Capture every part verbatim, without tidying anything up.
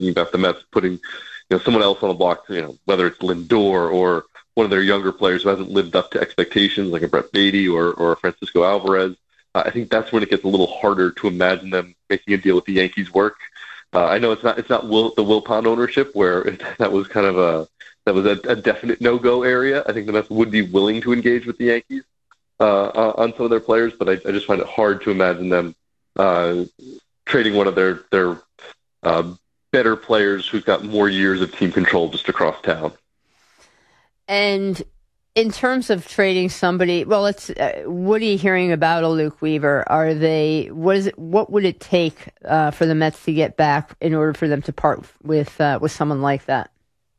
talking about the Mets putting, you know, someone else on the block, you know, whether it's Lindor or one of their younger players who hasn't lived up to expectations, like a Brett Beatty or or a Francisco Alvarez. Uh, I think that's when it gets a little harder to imagine them making a deal with the Yankees work. Uh, I know it's not it's not Will, the Wilpon ownership where it, that was kind of a that was a, a definite no-go area. I think the Mets would be willing to engage with the Yankees uh, uh, on some of their players, but I, I just find it hard to imagine them uh, trading one of their their uh, better players who's got more years of team control just across town. And in terms of trading somebody, well, let's. Uh, what are you hearing about a Luke Weaver? Are they? What is it? What would it take uh, for the Mets to get back in order for them to part with uh, with someone like that?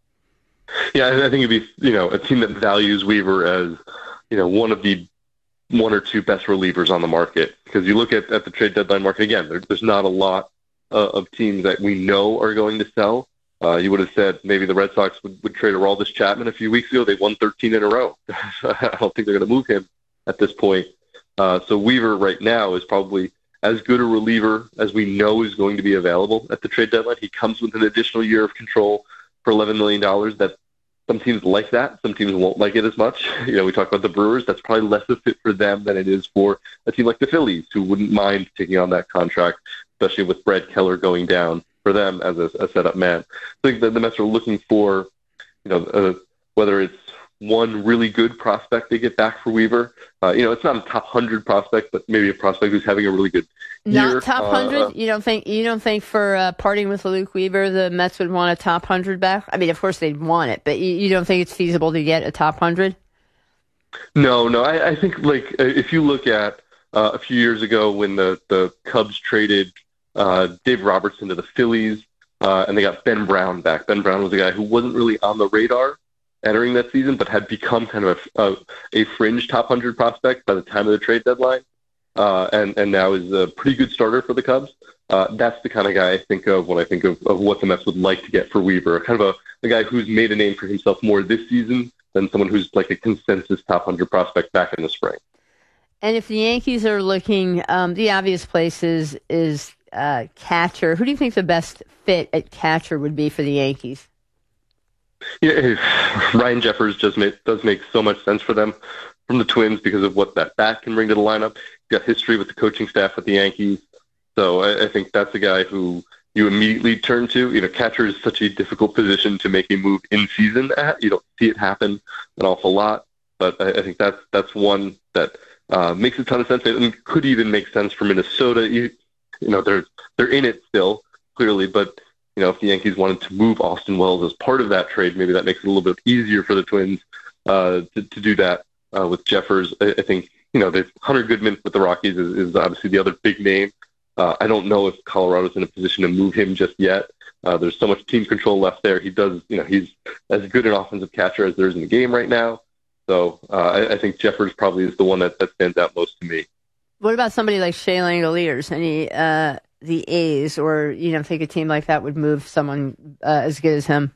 Yeah, I think it'd be you know a team that values Weaver as you know one of the one or two best relievers on the market. Because you look at, at the trade deadline market again, there, there's not a lot uh, of teams that we know are going to sell. Uh, you would have said maybe the Red Sox would, would trade Aroldis Chapman a few weeks ago. They won thirteen in a row. I don't think they're going to move him at this point. Uh, so Weaver right now is probably as good a reliever as we know is going to be available at the trade deadline. He comes with an additional year of control for eleven million dollars. That some teams like that. Some teams won't like it as much. You know, we talked about the Brewers. That's probably less a fit for them than it is for a team like the Phillies, who wouldn't mind taking on that contract, especially with Brad Keller going down for them as a, a setup man. I think that the Mets are looking for, you know, uh, whether it's one really good prospect they get back for Weaver. Uh, you know, it's not a top hundred prospect, but maybe a prospect who's having a really good year. Not top hundred. Uh, you don't think? You don't think for uh, parting with Luke Weaver, the Mets would want a top hundred back? I mean, of course they'd want it, but you, you don't think it's feasible to get a top hundred? No, no. I, I think like if you look at uh, a few years ago when the the Cubs traded Uh, Dave Robertson to the Phillies, uh, and they got Ben Brown back. Ben Brown was a guy who wasn't really on the radar entering that season, but had become kind of a, a, a fringe top one hundred prospect by the time of the trade deadline, uh, and, and now is a pretty good starter for the Cubs. Uh, that's the kind of guy I think of when I think of, of what the Mets would like to get for Weaver, kind of a, a guy who's made a name for himself more this season than someone who's like a consensus top one hundred prospect back in the spring. And if the Yankees are looking, um, the obvious place is, is Uh, catcher. Who do you think the best fit at catcher would be for the Yankees? Yeah, Ryan Jeffers just make, does make so much sense for them from the Twins because of what that bat can bring to the lineup. He's got history with the coaching staff at the Yankees, so I, I think that's a guy who you immediately turn to. You know, catcher is such a difficult position to make a move in season at. You don't see it happen an awful lot, but I, I think that's that's one that uh, makes a ton of sense and could even make sense for Minnesota. You, You know, they're they're in it still, clearly, but, you know, if the Yankees wanted to move Austin Wells as part of that trade, maybe that makes it a little bit easier for the Twins uh, to, to do that uh, with Jeffers. I, I think, you know, there's Hunter Goodman with the Rockies is, is obviously the other big name. Uh, I don't know if Colorado's in a position to move him just yet. Uh, there's so much team control left there. He does, you know, he's as good an offensive catcher as there is in the game right now. So uh, I, I think Jeffers probably is the one that, that stands out most to me. What about somebody like Shea Langoliers? Any uh, the A's, or you know, think a team like that would move someone uh, as good as him?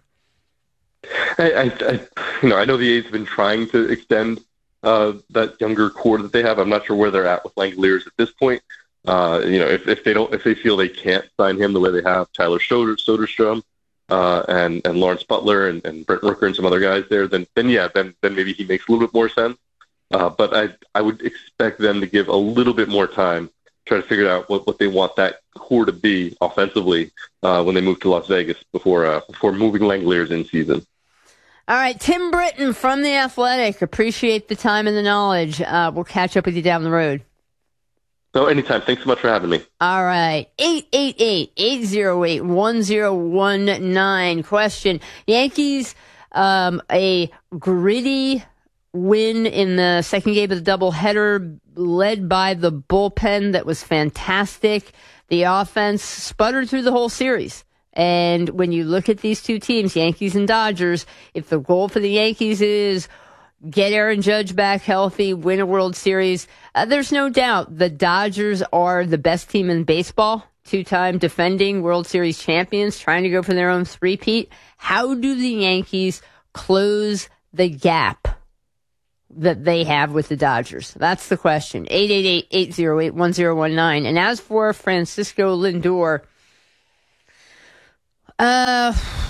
I, I, I, you know, I know the A's have been trying to extend uh, that younger core that they have. I'm not sure where they're at with Langoliers at this point. Uh, you know, if, if they don't, if they feel they can't sign him the way they have Tyler Soder, Soderstrom uh, and and Lawrence Butler and, and Brent Rooker and some other guys there, then then yeah, then then maybe he makes a little bit more sense. Uh, but I I would expect them to give a little bit more time, try to figure out what, what they want that core to be offensively uh, when they move to Las Vegas before uh, before moving Langoliers in season. All right, Tim Britton from The Athletic. Appreciate the time and the knowledge. Uh, we'll catch up with you down the road. So anytime. Thanks so much for having me. All right. eight eight eight, eight oh eight, one oh one nine. Question. Yankees, um, a gritty win in the second game of the doubleheader, led by the bullpen that was fantastic. The offense sputtered through the whole series. And when you look at these two teams, Yankees and Dodgers, if the goal for the Yankees is get Aaron Judge back healthy, win a World Series, uh, there's no doubt the Dodgers are the best team in baseball, two-time defending World Series champions, trying to go for their own three-peat. How do the Yankees close the gap that they have with the Dodgers? That's the question. eight eight eight, eight oh eight, one oh one nine. And as for Francisco Lindor, Uh,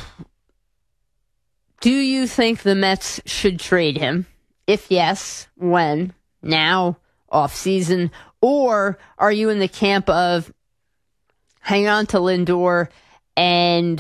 do you think the Mets should trade him? If yes, when? Now? Off season? Or are you in the camp of hang on to Lindor and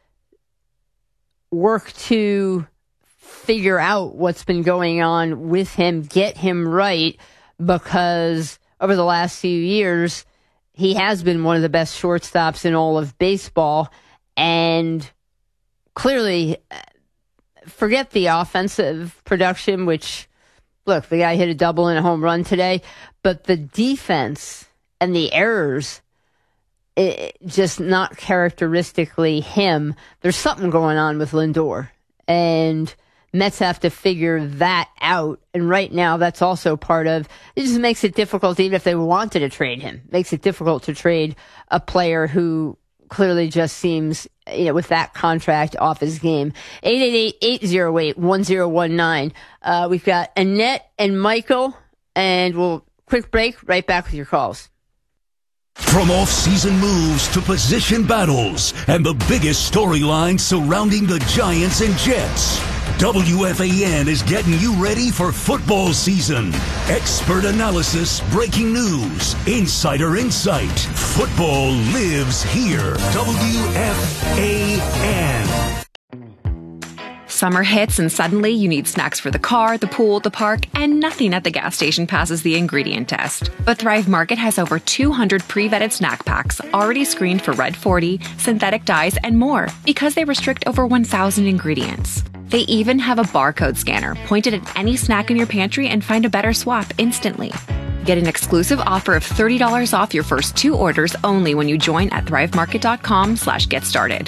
work to figure out what's been going on with him, get him right, because over the last few years, he has been one of the best shortstops in all of baseball, and clearly, forget the offensive production, which, look, the guy hit a double and a home run today, but the defense and the errors, it, just not characteristically him. There's something going on with Lindor, and Mets have to figure that out. And right now, that's also part of, it just makes it difficult, even if they wanted to trade him, makes it difficult to trade a player who clearly just seems, you know, with that contract off his game. eight eight eight, eight oh eight, one oh one nine. Uh, we've got Annette and Michael, and we'll quick break, right back with your calls. From off-season moves to position battles and the biggest storylines surrounding the Giants and Jets, W F A N is getting you ready for football season. Expert analysis, breaking news, insider insight. Football lives here. W F A N. Summer hits and suddenly you need snacks for the car, the pool, the park, and nothing at the gas station passes the ingredient test. But Thrive Market has over two hundred pre-vetted snack packs already screened for Red forty, synthetic dyes, and more because they restrict over one thousand ingredients. They even have a barcode scanner pointed at any snack in your pantry and find a better swap instantly. Get an exclusive offer of thirty dollars off your first two orders only when you join at thrivemarket.com slash get started.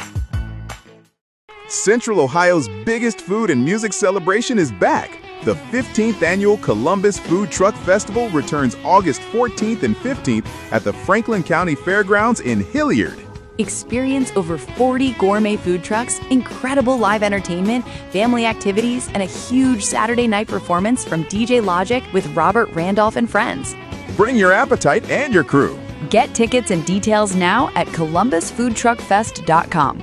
Central Ohio's biggest food and music celebration is back. The fifteenth Annual Columbus Food Truck Festival returns August fourteenth and fifteenth at the Franklin County Fairgrounds in Hilliard. Experience over forty gourmet food trucks, incredible live entertainment, family activities, and a huge Saturday night performance from D J Logic with Robert Randolph and friends. Bring your appetite and your crew. Get tickets and details now at columbus food truck fest dot com.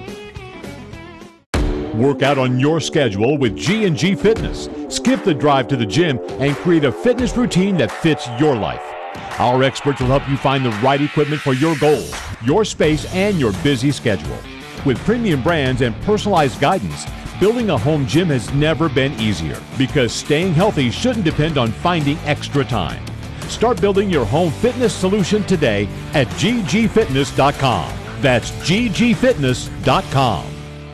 Work out on your schedule with G and G Fitness. Skip the drive to the gym and create a fitness routine that fits your life. Our experts will help you find the right equipment for your goals, your space, and your busy schedule. With premium brands and personalized guidance, building a home gym has never been easier because staying healthy shouldn't depend on finding extra time. Start building your home fitness solution today at g g fitness dot com. That's g g fitness dot com.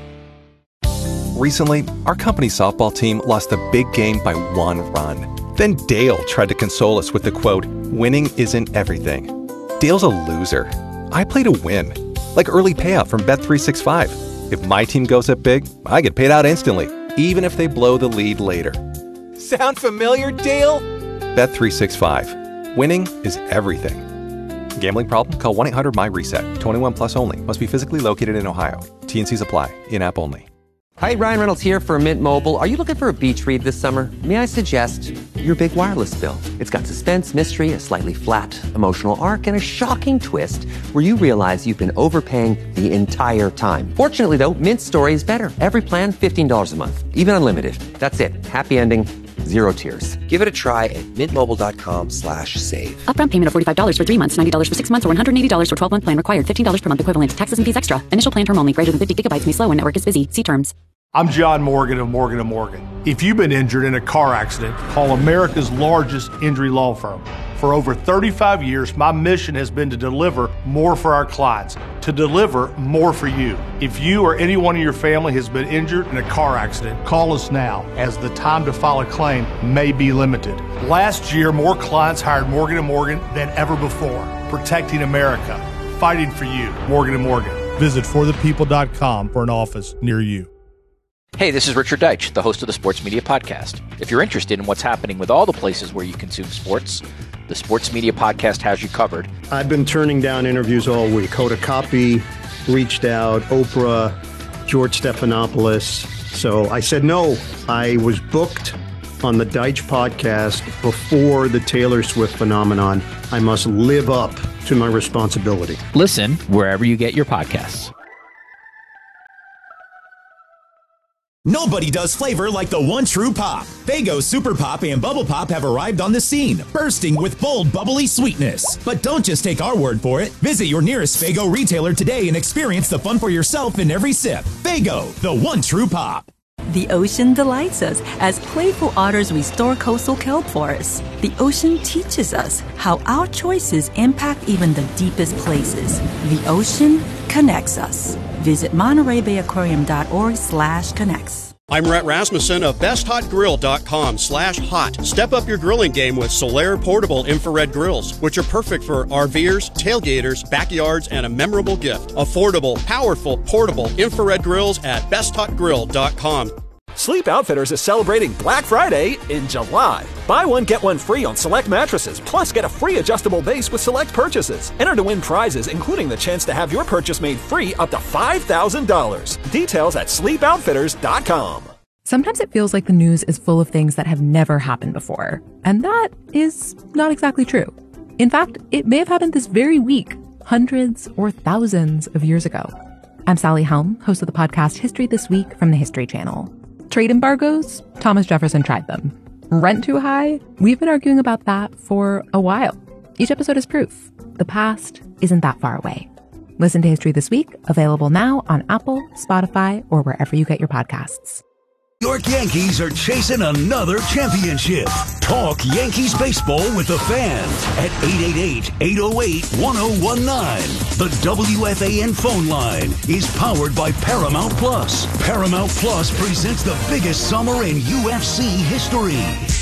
Recently, our company softball team lost a big game by one run. Then Dale tried to console us with the quote, "Winning isn't everything." Dale's a loser. I play to win. Like early payout from Bet three sixty-five. If my team goes up big, I get paid out instantly, even if they blow the lead later. Sound familiar, Dale? Bet three sixty-five. Winning is everything. Gambling problem? Call one eight hundred M Y reset. twenty-one plus only. Must be physically located in Ohio. T and Cs apply. In-app only. Hi, Ryan Reynolds here for Mint Mobile. Are you looking for a beach read this summer? May I suggest your big wireless bill? It's got suspense, mystery, a slightly flat emotional arc, and a shocking twist where you realize you've been overpaying the entire time. Fortunately, though, Mint's story is better. Every plan, fifteen dollars a month. Even unlimited. That's it. Happy ending. Zero tears. Give it a try at mintmobile.com slash save. Upfront payment of forty-five dollars for three months, ninety dollars for six months, or one hundred eighty dollars for twelve-month plan required. fifteen dollars per month equivalent. Taxes and fees extra. Initial plan term only. Greater than fifty gigabytes may slow when network is busy. See terms. I'm John Morgan of Morgan and Morgan. If you've been injured in a car accident, call America's largest injury law firm. For over thirty-five years, my mission has been to deliver more for our clients, to deliver more for you. If you or anyone in your family has been injured in a car accident, call us now, as the time to file a claim may be limited. Last year, more clients hired Morgan and Morgan than ever before, protecting America, fighting for you. Morgan and Morgan. Visit for the people dot com for an office near you. Hey, this is Richard Deitch, the host of the Sports Media Podcast. If you're interested in what's happening with all the places where you consume sports, the Sports Media Podcast has you covered. I've been turning down interviews all week. Hoda Kotb reached out, Oprah, George Stephanopoulos. So I said no. I was booked on the Deitch Podcast before the Taylor Swift phenomenon. I must live up to my responsibility. Listen wherever you get your podcasts. Nobody does flavor like the one true pop. Faygo Super Pop and Bubble Pop have arrived on the scene, bursting with bold, bubbly sweetness. But don't just take our word for it. Visit your nearest Faygo retailer today and experience the fun for yourself in every sip. Faygo, the one true pop. The ocean delights us as playful otters restore coastal kelp forests. The ocean teaches us how our choices impact even the deepest places. The ocean connects us. Visit Monterey Bay Aquarium dot org slash connects. I'm Rhett Rasmussen of best hot grill dot com slash hot. Step up your grilling game with Solaire portable infrared grills, which are perfect for RVers, tailgaters, backyards, and a memorable gift. Affordable, powerful, portable infrared grills at best hot grill dot com. Sleep Outfitters is celebrating Black Friday in July. Buy one, get one free on select mattresses, plus get a free adjustable base with select purchases. Enter to win prizes, including the chance to have your purchase made free up to five thousand dollars. Details at sleep outfitters dot com. Sometimes it feels like the news is full of things that have never happened before. And that is not exactly true. In fact, it may have happened this very week, hundreds or thousands of years ago. I'm Sally Helm, host of the podcast History This Week from the History Channel. Trade embargoes? Thomas Jefferson tried them. Rent too high? We've been arguing about that for a while. Each episode is proof. The past isn't that far away. Listen to History This Week, available now on Apple, Spotify, or wherever you get your podcasts. York Yankees are chasing another championship. Talk Yankees baseball with the Fan at eight eight eight, eight oh eight, one oh one nine. The W F A N phone line is powered by Paramount Plus. Paramount Plus presents the biggest summer in U F C history.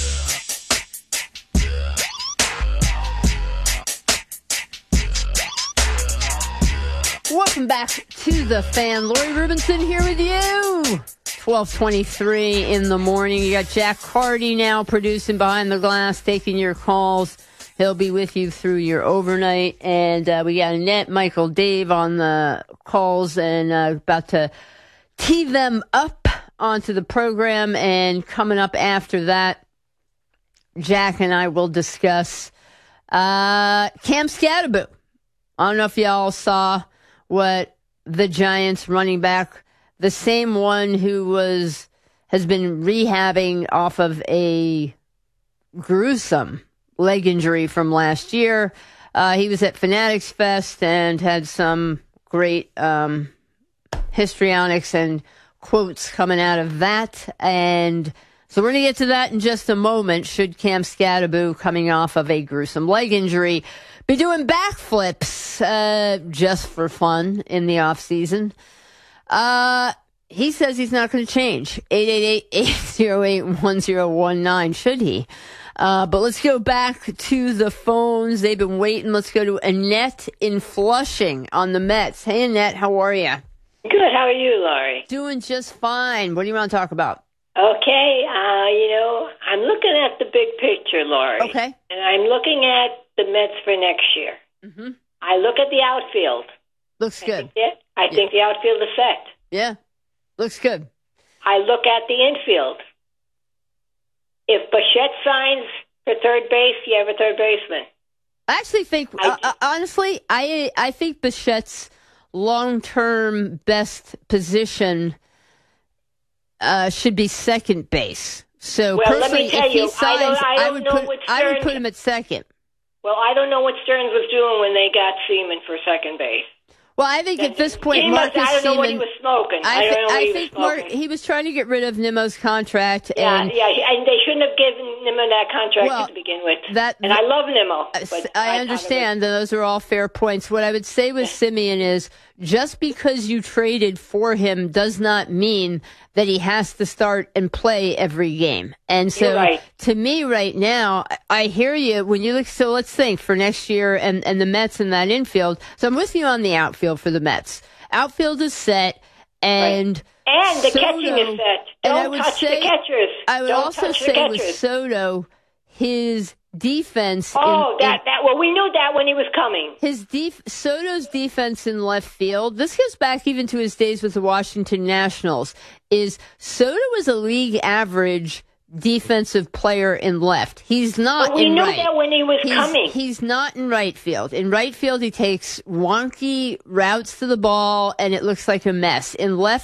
Welcome back to the Fan. Lori Rubinson here with you. twelve twenty-three in the morning. You got Jack Hardy now producing Behind the Glass, taking your calls. He'll be with you through your overnight. And uh, we got Annette, Michael, Dave on the calls and uh, about to tee them up onto the program. And coming up after that, Jack and I will discuss uh, Cam Skattebo. I don't know if y'all saw what the Giants running back, the same one who was has been rehabbing off of a gruesome leg injury from last year. Uh, he was at Fanatics Fest and had some great um, histrionics and quotes coming out of that. And so we're going to get to that in just a moment. Should Cam Skattebo, coming off of a gruesome leg injury, be doing backflips uh, just for fun in the off season? Uh, he says he's not going to change. eight eight eight, eight oh eight, one oh one nine, should he? Uh, but let's go back to the phones. They've been waiting. Let's go to Annette in Flushing on the Mets. Hey, Annette, how are you? Good. How are you, Laurie? Doing just fine. What do you want to talk about? Okay. Uh, you know, I'm looking at the big picture, Laurie. Okay. And I'm looking at the Mets for next year. Mm-hmm. I look at the outfield. Looks good. I think, that, I think the outfield is set. Yeah. Looks good. I look at the infield. If Bichette signs for third base, you have a third baseman. I actually think, uh, uh, honestly, I I think Bichette's long-term best position uh, should be second base. So well, personally, let me tell if he you, signs, I don't, I don't I would know put what I would Stearns- put him at second. Well, I don't know what Stearns was doing when they got Seaman for second base. Well, I think at this point, he Marcus must, I don't know Seaman, what he was smoking. I, I, th- don't know what I he think was smoking. Mar- he was trying to get rid of Nimmo's contract. Yeah, and, yeah, and they shouldn't have given Nimmo that contract well, to begin with. That, and I love Nimmo. But I, I understand, and those are all fair points. What I would say with Simeon is, just because you traded for him does not mean that he has to start and play every game. And so, right. to me right now, I hear you when you look. So let's think for next year and, and the Mets in that infield. So I'm with you on the outfield for the Mets. Outfield is set, and right. and the Soto, catching is set. Don't I would touch say, the catchers. I would Don't also touch say the with catchers. Soto, his defense. Oh, in, that in, that. Well, we knew that when he was coming. His def- Soto's defense in left field. This goes back even to his days with the Washington Nationals. Is Soto was a league average defensive player in left. He's not But we in knew right. that when he was he's, coming. He's not in right field. In right field, he takes wonky routes to the ball, and it looks like a mess. In left